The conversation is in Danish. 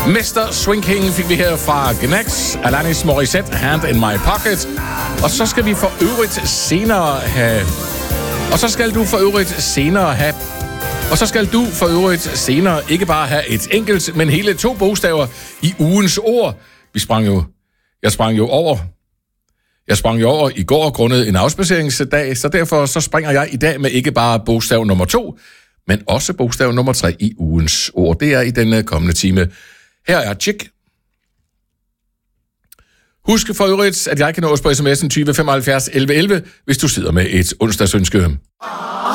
Mr. Swing King fik vi her fra Gnax, Alanis Morissette, Hand in My Pocket. Og så skal vi for øvrigt senere have... Og så skal du for øvrigt senere ikke bare have et enkelt, men hele 2 bogstaver i ugens ord. Jeg sprang jo over i går grundet en afspaceringsdag, så derfor så springer jeg i dag med ikke bare bogstav nummer 2, men også bogstav nummer 3 i ugens ord. Det er i den kommende time. Her er Chick. Husk for øvrigt, at jeg kan nås på sms'en 20 75 11 11, hvis du sidder med et onsdagsønske.